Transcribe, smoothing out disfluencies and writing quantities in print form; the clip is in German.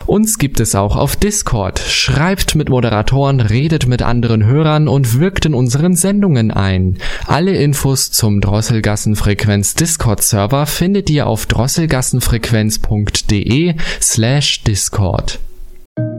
Uns gibt es auch auf Discord. Schreibt mit Moderatoren, redet mit anderen Hörern und wirkt in unseren Sendungen ein. Alle Infos zum Drosselgassenfrequenz Discord-Server findet ihr auf drosselgassenfrequenz.de/Discord.